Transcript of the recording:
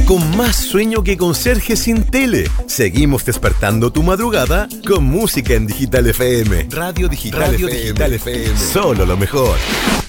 con más sueño que conserje sin tele. Seguimos despertando tu madrugada con música en Digital FM. Radio Digital FM. Solo lo mejor.